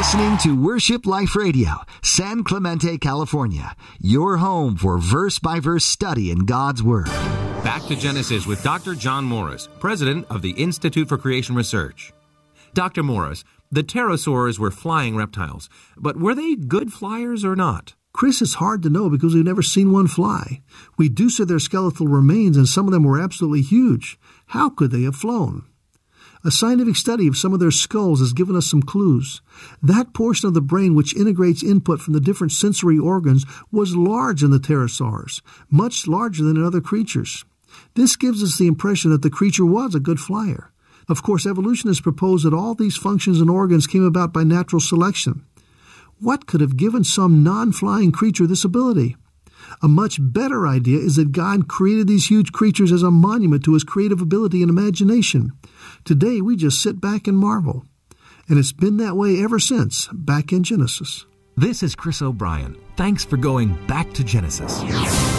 listening to Worship Life Radio, San Clemente, California, your home for verse-by-verse study in God's Word. Back to Genesis with Dr. John Morris, president of the Institute for Creation Research. Dr. Morris, the pterosaurs were flying reptiles, but were they good flyers or not? Chris, it's hard to know because we've never seen one fly. We do see their skeletal remains, and some of them were absolutely huge. How could they have flown? A scientific study of some of their skulls has given us some clues. That portion of the brain which integrates input from the different sensory organs was large in the pterosaurs, much larger than in other creatures. This gives us the impression that the creature was a good flyer. Of course, evolutionists propose that all these functions and organs came about by natural selection. What could have given some non-flying creature this ability? A much better idea is that God created these huge creatures as a monument to His creative ability and imagination. Today, we just sit back and marvel. And it's been that way ever since, back in Genesis. This is Chris O'Brien. Thanks for going back to Genesis.